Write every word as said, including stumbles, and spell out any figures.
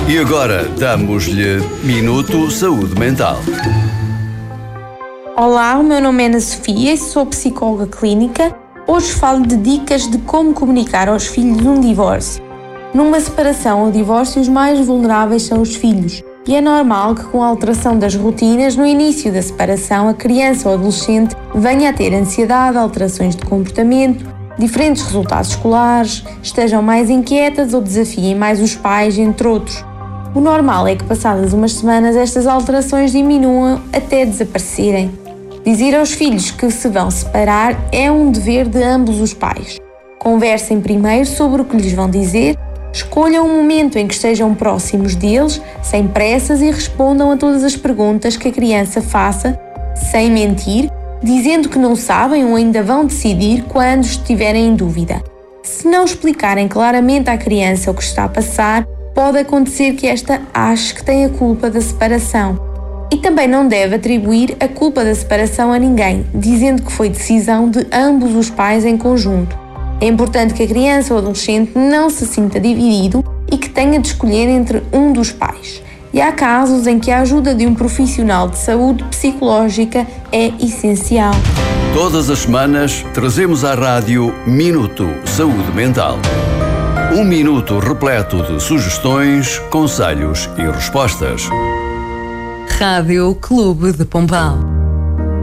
E agora damos-lhe Minuto Saúde Mental. Olá, o meu nome é Ana Sofia e sou psicóloga clínica. Hoje falo de dicas de como comunicar aos filhos um divórcio. Numa separação ou divórcio, os mais vulneráveis são os filhos. E é normal que, com a alteração das rotinas, no início da separação, a criança ou adolescente venha a ter ansiedade, alterações de comportamento, diferentes resultados escolares, estejam mais inquietas ou desafiem mais os pais, entre outros. O normal é que, passadas umas semanas, estas alterações diminuam até desaparecerem. Dizer aos filhos que se vão separar é um dever de ambos os pais. Conversem primeiro sobre o que lhes vão dizer, escolham um momento em que estejam próximos deles, sem pressas, e respondam a todas as perguntas que a criança faça, sem mentir, dizendo que não sabem ou ainda vão decidir quando estiverem em dúvida. Se não explicarem claramente à criança o que está a passar, pode acontecer que esta ache que tem a culpa da separação. E também não deve atribuir a culpa da separação a ninguém, dizendo que foi decisão de ambos os pais em conjunto. É importante que a criança ou adolescente não se sinta dividido e que tenha de escolher entre um dos pais. E há casos em que a ajuda de um profissional de saúde psicológica é essencial. Todas as semanas trazemos à rádio Minuto Saúde Mental. Um minuto repleto de sugestões, conselhos e respostas. Rádio Clube de Pombal.